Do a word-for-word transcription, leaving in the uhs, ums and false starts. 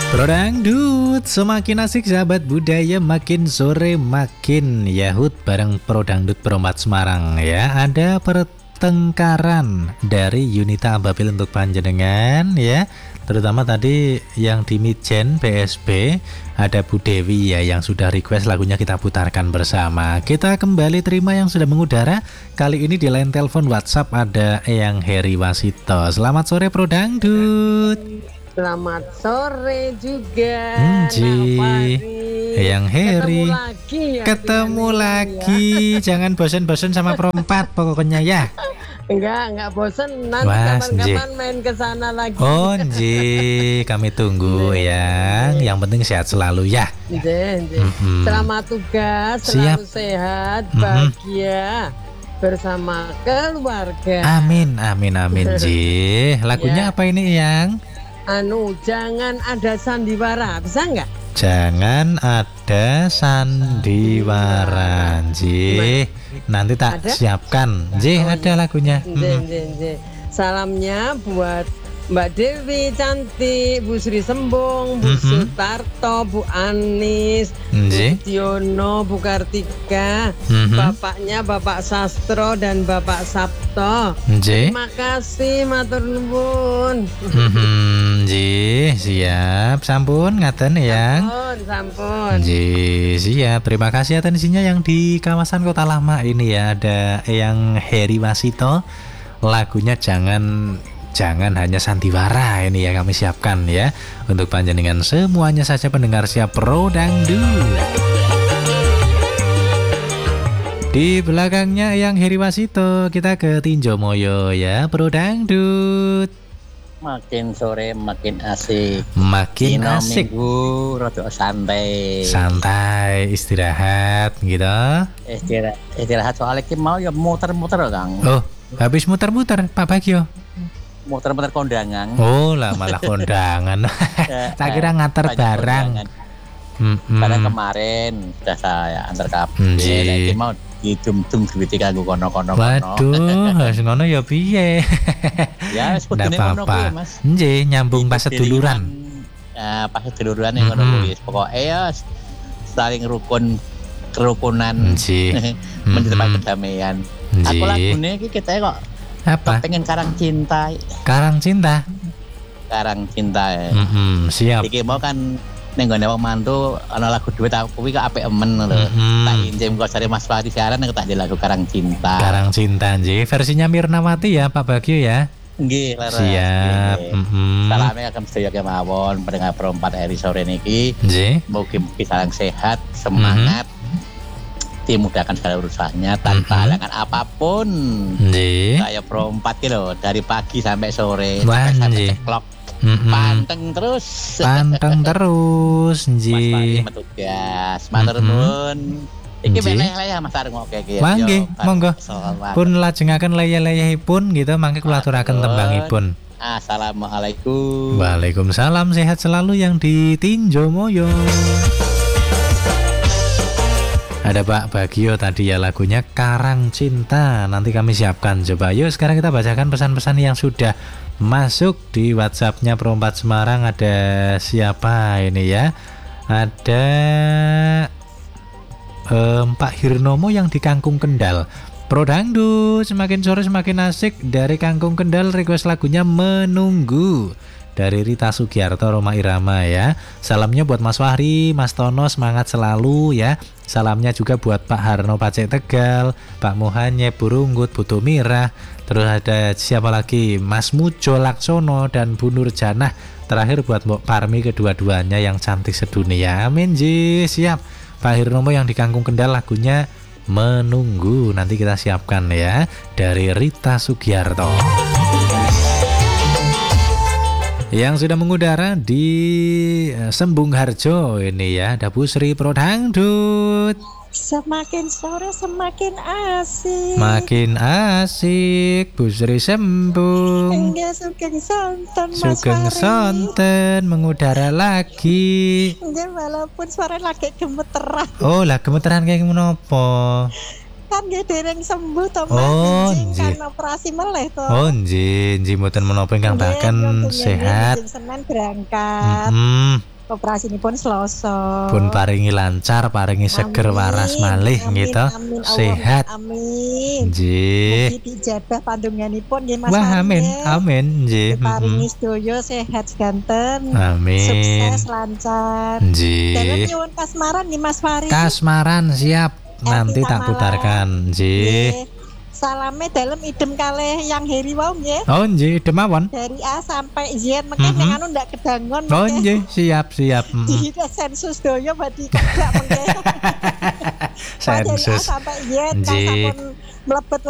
Pro Dangdut, semakin asik sahabat budaya, makin sore makin yahut bareng Pro Dangdut Perompat Semarang ya. Ada pertengkaran dari Yunita Ababil untuk panjenengan ya. Terutama tadi yang di Midjen B S B ada Bu Dewi ya yang sudah request lagunya kita putarkan bersama. Kita kembali terima yang sudah mengudara. Kali ini di line telepon WhatsApp ada Eyang Heri Wasito. Selamat sore Pro Dangdut. Selamat sore juga. Enji, Eyang Heri. Ketemu lagi ya. Ketemu lagi. Ya. Jangan bosan-bosan sama perempat pokoknya ya. Enggak, enggak bosan. Nanti kapan-kapan main ke sana lagi. Oh, Nji, kami tunggu ya. Yang penting sehat selalu ya. Nji, Nji. Mm-hmm. Selamat tugas, selalu Siap. sehat, bahagia. Mm-hmm. Bersama keluarga. Amin, amin, amin, Ji. Lagunya ya. Apa ini, Yang? Anu, jangan ada sandiwara, bisa nggak? Jangan ada sandiwara, Ji. Nanti tak ada? Siapkan, Ji. Oh, ada lagunya. Nji, nji, nji. Salamnya buat Mbak Dewi cantik, Bu Sri Sembung, Bu mm-hmm. Sutarto, Bu Anis, Nji. Bu Tiono, Bu Kartika, mm-hmm. bapaknya Bapak Sastro dan Bapak Sabto. Nji. Terima kasih, matur nuwun. Mm-hmm. Nji, siap, sampun ngaten ya. Sampun, sampun. Nji, siap. Terima kasih atensinya yang di kawasan Kota Lama ini ya. Ada Eyang Heri Wasito. Lagunya jangan Jangan hanya sandiwara ini ya kami siapkan ya. Untuk panjenengan semuanya saja pendengar siap Pro Dangdut. Di belakangnya yang Heri Wasito, kita ke Tinjo Moyo ya Pro Dangdut. Makin sore makin asik. Makin Dino asik. Minggu rada santai. Santai, istirahat gitu. Istirahat, istirahat soalnya ki mau ya muter-muter Kang. Oh, habis muter-muter Pak Bagio. Muter-muter kondangan. Oh lah malah kondangan. Tak kira nganter barang. Mm-hmm. Karena kemarin sudah saya antar kabeh. Lagi mau didum-dum duit kanggo kono-kono. Waduh, wis ngono ya piye? Ya wis kudune ngono kuwi Mas. Nggih, nyambung pas seduluran. Ya, pas seduluran yang ngono kuwi. Pokoke ya saling rukun kerukunan. Nggih. Menciptakan kedamaian. Aku lagune iki kita kok apa? Pengen Karang Cinta. Karang Cinta. Karang Cinta. Ya. Mm-hmm, siap. Iki mau kan ning gone wong mantu ana lagu duit aku kuwi kok apik emen lho. Mm-hmm. Tak injem kok cari Mas Fadi siaran nek tak lagu Karang Cinta. Karang Cinta nggih, versinya Mirnawati ya Pak Bagio ya. Nggih, laras. Siap. Mm-hmm. Salame akan sedaya kemawon pendengar perempat eri sore niki. Nggih. Mugi-mugi saling sehat, semangat. Mm-hmm. Dimudahkan segala urusannya tanpa halangan mm-hmm. apapun. Nggih. Saya Pro empat kilo dari pagi sampai sore. Wah, sampai ceklok. Mm-hmm. Panteng terus. Panteng terus, nggih. Mas Fadi metugas. Matur nuwun. Iki leyeh Mas Areng kok iki. Mangke, monggo. Pun lajengaken leyeh-leyehipun gitu mangke kula aturaken tembangipun. Assalamualaikum. Waalaikumsalam, sehat selalu yang di Tinjo Moyo. Ada Pak Bagio tadi ya lagunya Karang Cinta. Nanti kami siapkan coba. Yuk sekarang kita bacakan pesan-pesan yang sudah masuk di WhatsAppnya Perompat Semarang. Ada siapa ini ya? Ada eh, Pak Hirnomo yang di Kangkung Kendal. Pro Dangdut semakin sore semakin asik. Dari Kangkung Kendal request lagunya Menunggu dari Rita Sugiarto Roma Irama ya. Salamnya buat Mas Wahri, Mas Tono semangat selalu ya. Salamnya juga buat Pak Harno Pacek Tegal, Pak Mohanye Burunggut, Buto Mirah. Terus ada siapa lagi? Mas Mujo Laksono dan Bu Nurjanah. Terakhir buat Mbok Parmi kedua-duanya yang cantik sedunia. Amin ji, siap. Pak Hirnomo yang di Kangkung Kendal lagunya Menunggu. Nanti kita siapkan ya dari Rita Sugiarto. Yang sudah mengudara di Sembung Harjo ini ya, ada Bu Sri Pro Dangdut. Semakin sore semakin asik. Makin asik Bu Sri Sembung. Enggak sugeng sonten Mas Sugeng Fari. sonten mengudara lagi. Enggak walaupun suara lagi gemeteran. Oh lah gemeteran kayak menopo. Kan nggih dereng sembuh to Mas. Oh, kan operasi meleh to. Oh nggih, nggih mboten menapa ingkang bahkan sehat. Senin berangkat. Mm-hmm. operasinipun Selasa. Pun paringi lancar, paringi seger, Amin, waras malih amin, gitu. amin, Sehat. Amin. Nggih. Mugi dijabah pandunganipun nggih Mas Wah, Fari, amin. nggih. Amin, nggih. Diparingi Mm-mm. sedaya sehat sedanten. Amin. Sukses lancar. Dalam Nggih. nyuwun kasmaran nih Mas Fari. Kasmaran siap. Nanti tak Malam. putarkan. Nggih. Nggih. Salame dalam idem kalih yang heri wau nggih. Oh, nggih, demawon. Dari A sampai Z mengke Mhm. ning anu ndak kedangon Oh, mengke. nggih, siap, siap. Mm-mm. Di sensus doyo badi kerja mengke. Pas dari A Sensus. sampai Z Nggih. sampun mlebet